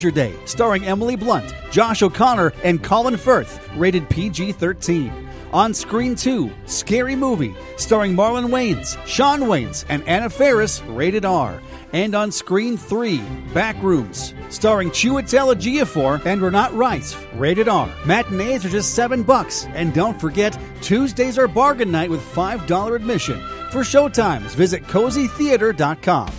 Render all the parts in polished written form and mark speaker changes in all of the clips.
Speaker 1: Day, starring Emily Blunt, Josh O'Connor, and Colin Firth, rated PG-13. On Screen 2, Scary Movie, starring Marlon Wayans, Shawn Wayans, and Anna Faris, rated R. And on Screen 3, Backrooms, starring Chiwetel Ejiofor and Renat Rice, rated R. Matinees are just $7, and don't forget, Tuesdays are bargain night with $5 admission. For showtimes, visit cozytheater.com.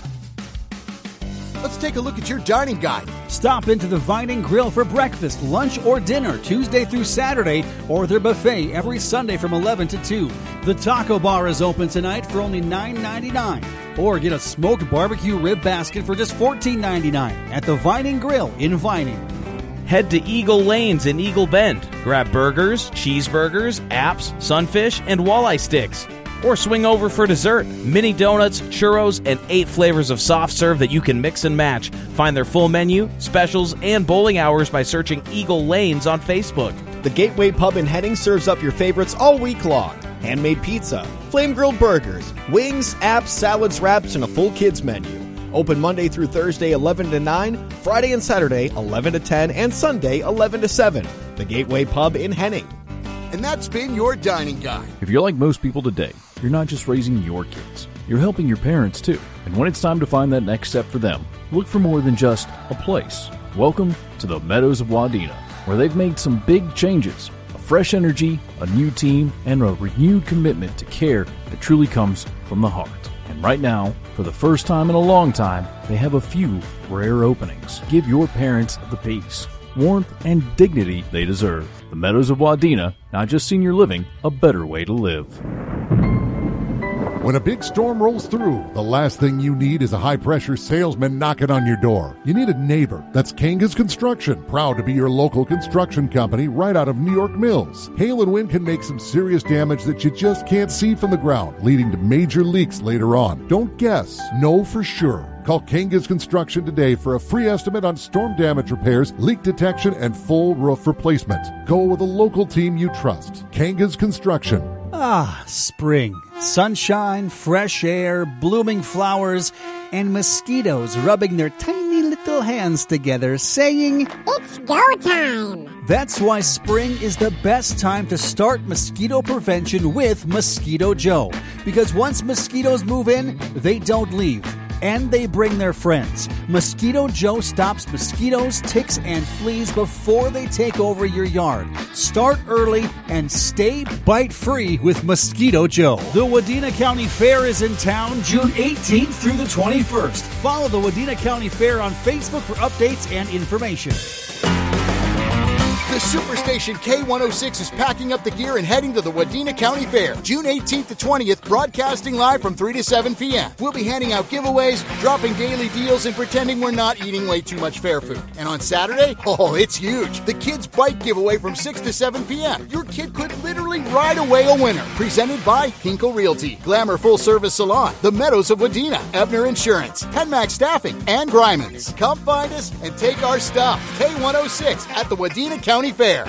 Speaker 2: Let's take a look at your dining guide.
Speaker 1: Stop into the Vining Grill for breakfast, lunch, or dinner Tuesday through Saturday, or their buffet every Sunday from 11 to 2. The taco bar is open tonight for only $9.99. Or get a smoked barbecue rib basket for just $14.99 at the Vining Grill in Vining.
Speaker 3: Head to Eagle Lanes in Eagle Bend. Grab burgers, cheeseburgers, apps, sunfish, and walleye sticks. Or swing over for dessert, mini donuts, churros, and 8 flavors of soft serve that you can mix and match. Find their full menu, specials, and bowling hours by searching Eagle Lanes on Facebook.
Speaker 4: The Gateway Pub in Henning serves up your favorites all week long. Handmade pizza, flame-grilled burgers, wings, apps, salads, wraps, and a full kids menu. Open Monday through Thursday 11 to 9, Friday and Saturday 11 to 10, and Sunday 11 to 7. The Gateway Pub in Henning.
Speaker 2: And that's been your dining guide.
Speaker 5: If you're like most people today, you're not just raising your kids, you're helping your parents too. And when it's time to find that next step for them, look for more than just a place. Welcome to the Meadows of Wadena, where they've made some big changes. A fresh energy, a new team, and a renewed commitment to care that truly comes from the heart. And right now, for the first time in a long time, they have a few rare openings. Give your parents the peace, warmth, and dignity they deserve. The Meadows of Wadena, not just senior living, a better way to live.
Speaker 6: When a big storm rolls through, the last thing you need is a high-pressure salesman knocking on your door. You need a neighbor. That's Kangas Construction, proud to be your local construction company right out of New York Mills. Hail and wind can make some serious damage that you just can't see from the ground, leading to major leaks later on. Don't guess. Know for sure. Call Kangas Construction today for a free estimate on storm damage repairs, leak detection, and full roof replacement. Go with a local team you trust. Kangas Construction.
Speaker 1: Ah, spring. Sunshine, fresh air, blooming flowers, and mosquitoes rubbing their tiny little hands together saying,
Speaker 7: "It's go time!"
Speaker 1: That's why spring is the best time to start mosquito prevention with Mosquito Joe. Because once mosquitoes move in, they don't leave. And they bring their friends. Mosquito Joe stops mosquitoes, ticks, and fleas before they take over your yard. Start early and stay bite-free with Mosquito Joe. The Wadena County Fair is in town June 18th through the 21st. Follow the Wadena County Fair on Facebook for updates and information.
Speaker 2: The Superstation K106 is packing up the gear and heading to the Wadena County Fair, June 18th to 20th, broadcasting live from 3 to 7 p.m. We'll be handing out giveaways, dropping daily deals, and pretending we're not eating way too much fair food. And on Saturday, it's huge. The Kids Bike giveaway from 6 to 7 p.m. Your kid could literally ride away a winner. Presented by Hinkle Realty, Glamour Full Service Salon, The Meadows of Wadena, Ebner Insurance, Penmax Staffing, and Grimans. Come find us and take our stuff. K106 at the Wadena County Fair.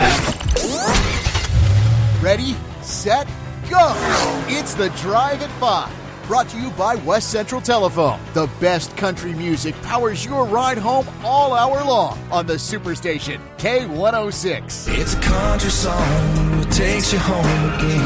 Speaker 2: Ready, set, go! It's the Drive at 5. Brought to you by West Central Telephone. The best country music powers your ride home all hour long on the Superstation K106.
Speaker 8: It's a country song that takes you home again.